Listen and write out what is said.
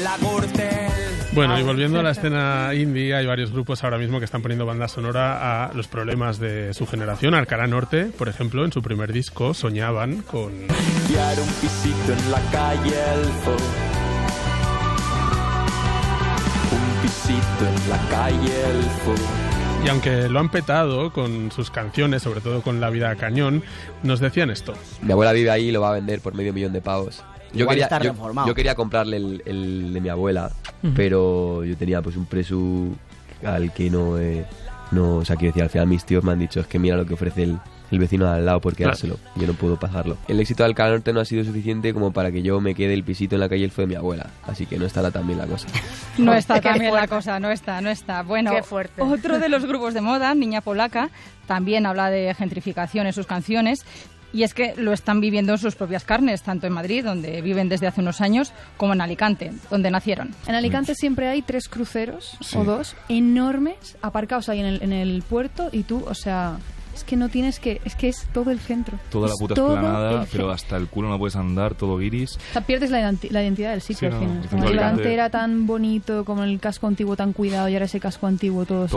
Bueno, y volviendo a la escena indie, hay varios grupos ahora mismo que están poniendo banda sonora a los problemas de su generación. Alcalá Norte, por ejemplo, en su primer disco soñaban con... Quiero un pisito en la calle Elfo. Un pisito en la calle Elfo. Y aunque lo han petado con sus canciones, sobre todo con La vida a cañón, nos decían esto. Mi abuela vive ahí y lo va a vender por $500,000 de pavos. Yo quería comprarle el de mi abuela, pero yo tenía pues un presu al que no, o sea, quiero decir, al final mis tíos me han dicho, es que mira lo que ofrece el vecino de al lado por quedárselo, yo no puedo pagarlo. El éxito de Alcalá Norte no ha sido suficiente como para que yo me quede el pisito en la calle Elfo de mi abuela, así que no estará tan bien la cosa. No está tan bien la cosa, no está. Bueno, qué fuerte. Otro de los grupos de moda, Niña Polaca, también habla de gentrificación en sus canciones. Y es que lo están viviendo en sus propias carnes, tanto en Madrid, donde viven desde hace unos años, como en Alicante, donde nacieron. En Alicante siempre hay 3 cruceros o 2 enormes aparcados ahí en el puerto y tú, o sea, es que no tienes que... Es que es todo el centro. Toda la puta esplanada, pero hasta el culo no puedes andar, todo guiris. O sea, pierdes la identidad del sitio al final. El Como el Alicante era tan bonito, como el casco antiguo tan cuidado y ahora ese casco antiguo todo